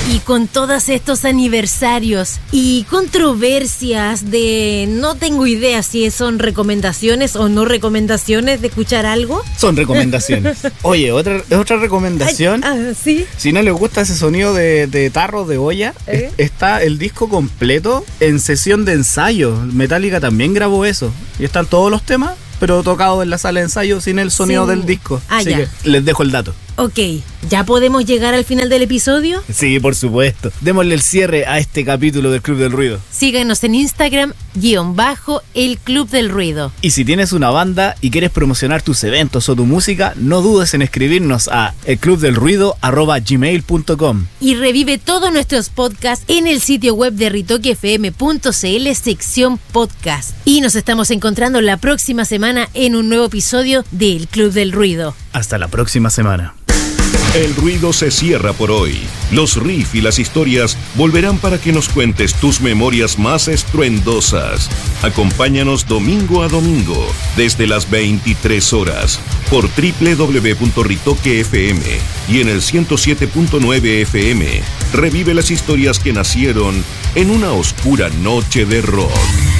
Y con todos estos aniversarios y controversias de no tengo idea si son recomendaciones o no recomendaciones de escuchar algo. Son recomendaciones. Oye, otra recomendación. ¿Sí? Si no les gusta ese sonido de tarro, de olla, está el disco completo en sesión de ensayo. Metallica también grabó eso. Y están todos los temas, pero tocados en la sala de ensayo sin el sonido del disco. Así que les dejo el dato. Ok, ¿ya podemos llegar al final del episodio? Sí, por supuesto. Démosle el cierre a este capítulo del Club del Ruido. Síganos en Instagram, _el Club del Ruido. Y si tienes una banda y quieres promocionar tus eventos o tu música, no dudes en escribirnos a elclubdelruido@gmail.com. Y revive todos nuestros podcasts en el sitio web de ritoquefm.cl, sección podcast. Y nos estamos encontrando la próxima semana en un nuevo episodio de El Club del Ruido. Hasta la próxima semana. El ruido se cierra por hoy. Los riffs y las historias volverán para que nos cuentes tus memorias más estruendosas. Acompáñanos domingo a domingo, desde las 23 horas, por www.ritoque.fm y en el 107.9 FM. Revive las historias que nacieron en una oscura noche de rock.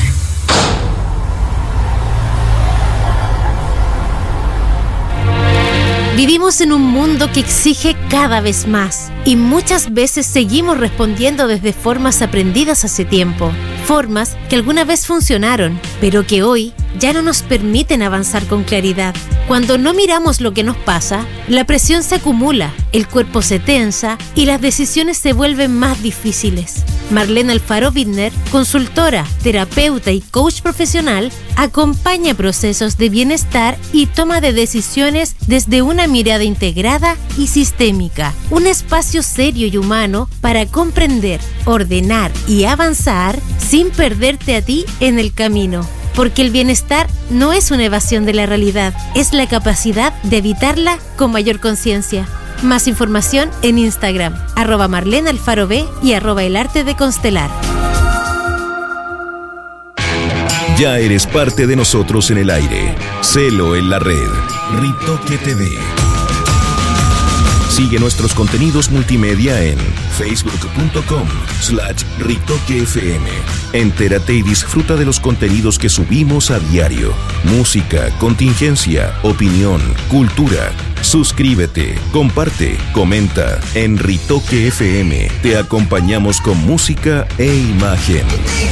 Vivimos en un mundo que exige cada vez más y muchas veces seguimos respondiendo desde formas aprendidas hace tiempo, formas que alguna vez funcionaron, pero que hoy ya no nos permiten avanzar con claridad. Cuando no miramos lo que nos pasa, la presión se acumula, el cuerpo se tensa y las decisiones se vuelven más difíciles. Marlene Alfaro Bittner, consultora, terapeuta y coach profesional, acompaña procesos de bienestar y toma de decisiones desde una mirada integrada y sistémica. Un espacio serio y humano para comprender, ordenar y avanzar sin perderte a ti en el camino. Porque el bienestar no es una evasión de la realidad, es la capacidad de evitarla con mayor conciencia. Más información en Instagram, @MarleneAlfaroB y @elArteDeConstelar. Ya eres parte de nosotros en el aire. Sélo en la red. Ritoque TV. Sigue nuestros contenidos multimedia en facebook.com/ritoquefm. Entérate y disfruta de los contenidos que subimos a diario. Música, contingencia, opinión, cultura. Suscríbete, comparte, comenta. En Ritoque FM te acompañamos con música e imagen.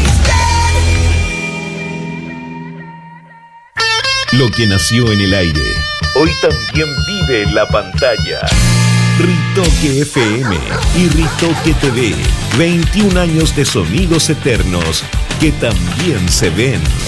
Lo que nació en el aire, hoy también vive en la pantalla. Ritoque FM y Ritoque TV, 21 años de sonidos eternos que también se ven.